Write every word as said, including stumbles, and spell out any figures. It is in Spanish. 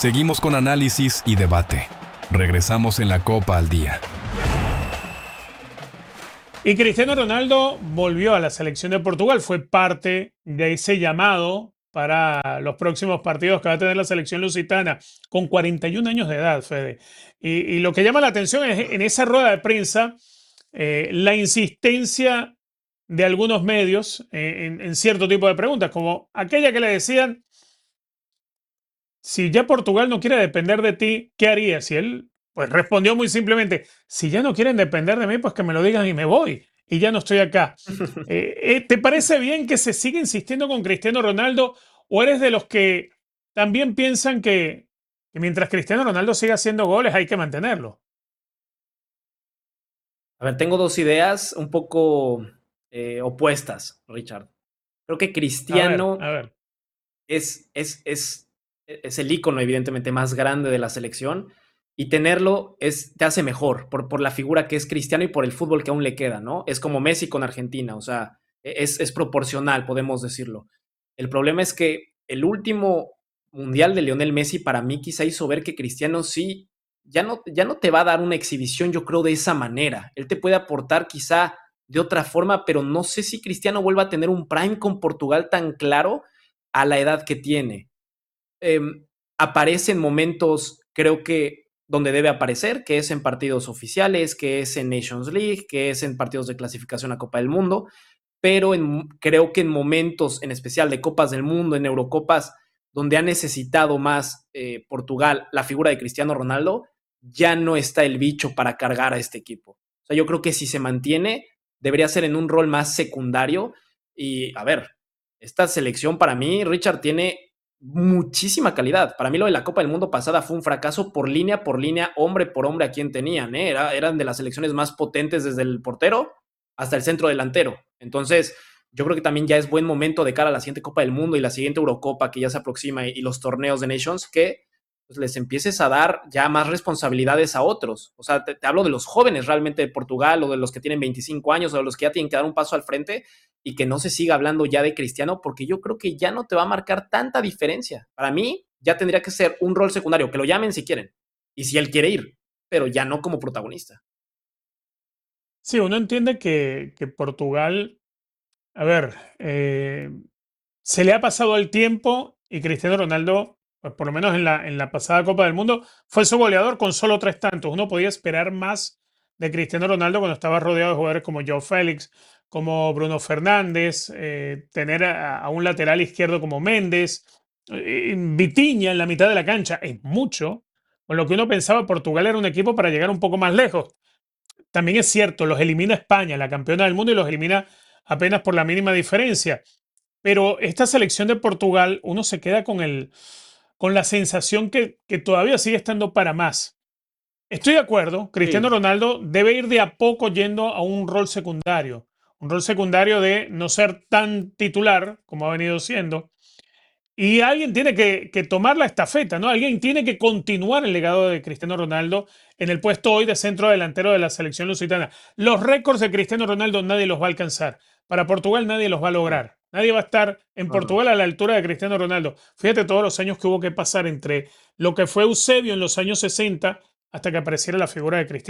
Seguimos con análisis y debate. Regresamos en la Copa al Día. Y Cristiano Ronaldo volvió a la selección de Portugal, fue parte de ese llamado para los próximos partidos que va a tener la selección lusitana, con cuarenta y un años de edad, Fede. Y, y lo que llama la atención es en esa rueda de prensa eh, la insistencia de algunos medios eh, en, en cierto tipo de preguntas, como aquella que le decían, si ya Portugal no quiere depender de ti, ¿qué harías? Y él pues respondió muy simplemente, si ya no quieren depender de mí, pues que me lo digan y me voy. Y ya no estoy acá. Eh, eh, ¿Te parece bien que se siga insistiendo con Cristiano Ronaldo? ¿O eres de los que también piensan que, que mientras Cristiano Ronaldo siga haciendo goles hay que mantenerlo? A ver, tengo dos ideas un poco eh, opuestas, Richard. Creo que A ver, a Cristiano ver. es, es, es, es el ícono, evidentemente, más grande de la selección. Y tenerlo es, te hace mejor por, por la figura que es Cristiano y por el fútbol que aún le queda, ¿no? Es como Messi con Argentina, o sea, es, es proporcional, podemos decirlo. El problema es que el último mundial de Lionel Messi para mí quizá hizo ver que Cristiano sí, ya no, ya no te va a dar una exhibición, yo creo, de esa manera. Él te puede aportar quizá de otra forma, pero no sé si Cristiano vuelva a tener un prime con Portugal tan claro a la edad que tiene. Eh, Aparece en momentos, creo que donde debe aparecer, que es en partidos oficiales, que es en Nations League, que es en partidos de clasificación a Copa del Mundo, pero en, creo que en momentos, en especial de Copas del Mundo, en Eurocopas, donde ha necesitado más eh, Portugal la figura de Cristiano Ronaldo, ya no está el bicho para cargar a este equipo. O sea, yo creo que si se mantiene, debería ser en un rol más secundario. Y, a ver, esta selección para mí, Richard, tiene muchísima calidad. Para mí lo de la Copa del Mundo pasada fue un fracaso por línea por línea, hombre por hombre a quien tenían. ¿eh? Era, eran de las selecciones más potentes desde el portero hasta el centro delantero. Entonces, yo creo que también ya es buen momento de cara a la siguiente Copa del Mundo y la siguiente Eurocopa que ya se aproxima y, y los torneos de Nations que pues, les empieces a dar ya más responsabilidades a otros. O sea, te, te hablo de los jóvenes realmente de Portugal o de los que tienen veinticinco años o de los que ya tienen que dar un paso al frente y que no se siga hablando ya de Cristiano porque yo creo que ya no te va a marcar tanta diferencia. Para mí ya tendría que ser un rol secundario, que lo llamen si quieren y si él quiere ir, pero ya no como protagonista. Sí, uno entiende que, que Portugal, a ver, eh, se le ha pasado el tiempo y Cristiano Ronaldo, pues por lo menos en la, en la pasada Copa del Mundo, fue su goleador con solo tres tantos. Uno podía esperar más de Cristiano Ronaldo cuando estaba rodeado de jugadores como Joe Félix, como Bruno Fernández, eh, tener a, a un lateral izquierdo como Méndez, eh, Vitinha en la mitad de la cancha, es mucho. Con lo que uno pensaba, Portugal era un equipo para llegar un poco más lejos. También es cierto, los elimina España, la campeona del mundo, y los elimina apenas por la mínima diferencia. Pero esta selección de Portugal, uno se queda con, el, con la sensación que, que todavía sigue estando para más. Estoy de acuerdo, Cristiano Sí. Ronaldo debe ir de a poco yendo a un rol secundario. Un rol secundario de no ser tan titular como ha venido siendo. Y alguien tiene que, que tomar la estafeta, ¿no? Alguien tiene que continuar el legado de Cristiano Ronaldo en el puesto hoy de centro delantero de la selección lusitana. Los récords de Cristiano Ronaldo nadie los va a alcanzar. Para Portugal nadie los va a No, lograr. Nadie va a estar en no, no. Portugal a la altura de Cristiano Ronaldo. Fíjate todos los años que hubo que pasar entre lo que fue Eusebio en los años sesenta hasta que apareciera la figura de Cristiano.